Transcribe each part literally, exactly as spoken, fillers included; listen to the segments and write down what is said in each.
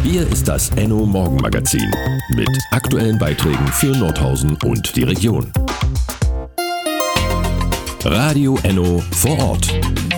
Hier ist das Enno Morgenmagazin mit aktuellen Beiträgen für Nordhausen und die Region. Radio Enno vor Ort.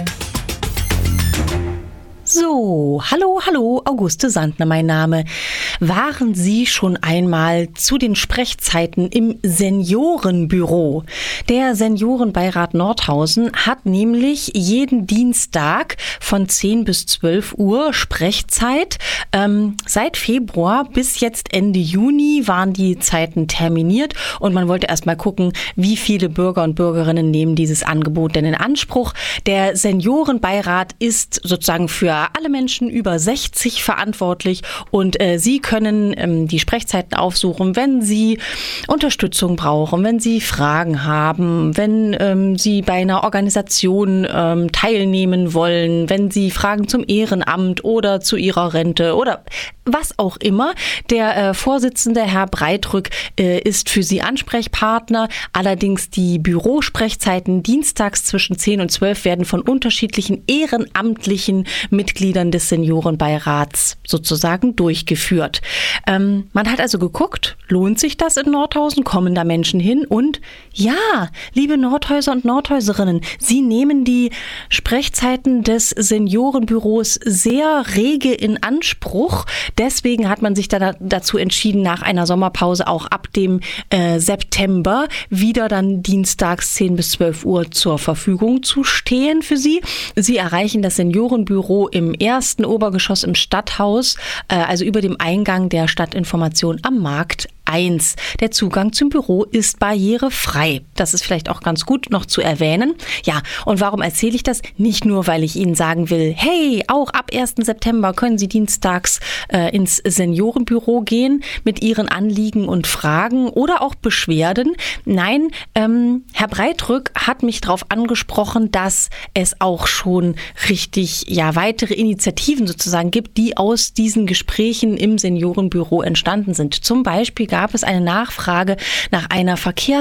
So, hallo, hallo, Auguste Sandner mein Name. Waren Sie schon einmal zu den Sprechzeiten im Seniorenbüro? Der Seniorenbeirat Nordhausen hat nämlich jeden Dienstag von zehn bis zwölf Uhr Sprechzeit. Ähm, seit Februar bis jetzt Ende Juni waren die Zeiten terminiert und man wollte erst mal gucken, wie viele Bürger und Bürgerinnen nehmen dieses Angebot denn in Anspruch. Der Seniorenbeirat ist sozusagen für alle Menschen über sechzig verantwortlich und äh, Sie können ähm, die Sprechzeiten aufsuchen, wenn Sie Unterstützung brauchen, wenn Sie Fragen haben, wenn ähm, Sie bei einer Organisation ähm, teilnehmen wollen, wenn Sie Fragen zum Ehrenamt oder zu Ihrer Rente oder was auch immer. Der äh, Vorsitzende, Herr Breitrück, äh, ist für Sie Ansprechpartner. Allerdings die Bürosprechzeiten dienstags zwischen zehn und zwölf werden von unterschiedlichen ehrenamtlichen Mitgliedern des Seniorenbeirats sozusagen durchgeführt. Ähm, man hat also geguckt, lohnt sich das in Nordhausen? Kommen da Menschen hin? Und ja, liebe Nordhäuser und Nordhäuserinnen, Sie nehmen die Sprechzeiten des Seniorenbüros sehr rege in Anspruch. Deswegen hat man sich da dazu entschieden, nach einer Sommerpause auch ab dem äh, September wieder dann dienstags zehn bis zwölf Uhr zur Verfügung zu stehen für Sie. Sie erreichen das Seniorenbüro im ersten Obergeschoss im Stadthaus, äh, also über dem Eingang der Stadtinformation am Markt eins. Der Zugang zum Büro ist barrierefrei. Das ist vielleicht auch ganz gut noch zu erwähnen. Ja, und warum erzähle ich das? Nicht nur, weil ich Ihnen sagen will, hey, auch ab ersten September können Sie dienstags äh, ins Seniorenbüro gehen mit Ihren Anliegen und Fragen oder auch Beschwerden. Nein, ähm, Herr Breitrück hat mich darauf angesprochen, dass es auch schon richtig, ja, weitere Initiativen sozusagen gibt, die aus diesen Gesprächen im Seniorenbüro entstanden sind. Zum Beispiel gab gab es eine Nachfrage nach einer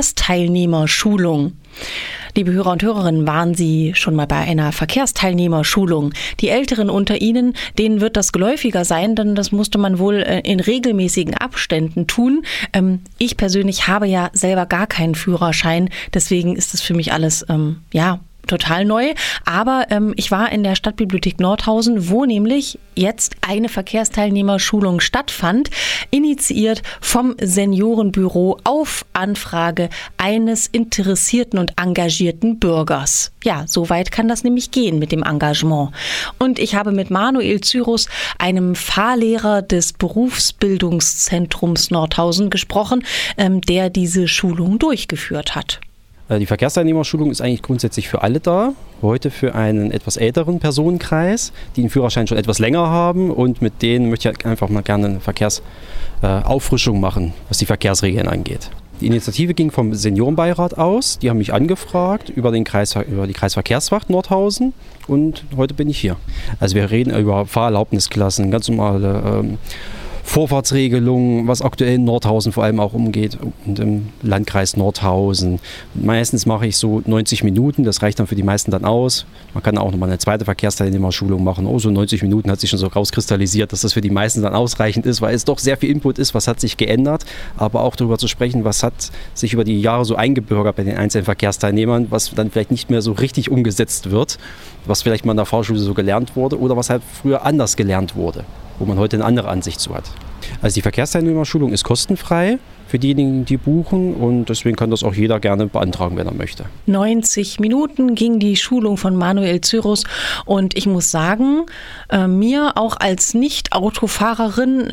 Verkehrsteilnehmerschulung. Liebe Hörer und Hörerinnen, waren Sie schon mal bei einer Verkehrsteilnehmerschulung? Die Älteren unter Ihnen, denen wird das geläufiger sein, denn das musste man wohl in regelmäßigen Abständen tun. Ich persönlich habe ja selber gar keinen Führerschein, deswegen ist es für mich alles, ähm, ja, total neu, aber ähm, ich war in der Stadtbibliothek Nordhausen, wo nämlich jetzt eine Verkehrsteilnehmerschulung stattfand, initiiert vom Seniorenbüro auf Anfrage eines interessierten und engagierten Bürgers. Ja, so weit kann das nämlich gehen mit dem Engagement. Und ich habe mit Manuel Cyrus, einem Fahrlehrer des Berufsbildungszentrums Nordhausen, gesprochen, ähm, der diese Schulung durchgeführt hat. Die Verkehrsteilnehmerschulung ist eigentlich grundsätzlich für alle da. Heute für einen etwas älteren Personenkreis, die den Führerschein schon etwas länger haben und mit denen möchte ich einfach mal gerne eine Verkehrsauffrischung machen, was die Verkehrsregeln angeht. Die Initiative ging vom Seniorenbeirat aus. Die haben mich angefragt über, den Kreis, über die Kreisverkehrswacht Nordhausen und heute bin ich hier. Also wir reden über Fahrerlaubnisklassen, ganz normale ähm, Vorfahrtsregelungen, was aktuell in Nordhausen vor allem auch umgeht und im Landkreis Nordhausen. Meistens mache ich so neunzig Minuten, das reicht dann für die meisten dann aus. Man kann auch nochmal eine zweite Verkehrsteilnehmerschulung machen. Oh, so neunzig Minuten hat sich schon so rauskristallisiert, dass das für die meisten dann ausreichend ist, weil es doch sehr viel Input ist, was hat sich geändert, aber auch darüber zu sprechen, was hat sich über die Jahre so eingebürgert bei den einzelnen Verkehrsteilnehmern, was dann vielleicht nicht mehr so richtig umgesetzt wird, was vielleicht mal in der Fahrschule so gelernt wurde oder was halt früher anders gelernt wurde, wo man heute eine andere Ansicht zu hat. Also die Verkehrsteilnehmerschulung ist kostenfrei für diejenigen, die buchen und deswegen kann das auch jeder gerne beantragen, wenn er möchte. neunzig Minuten ging die Schulung von Manuel Cyrus und ich muss sagen, äh, mir auch als Nicht-Autofahrerin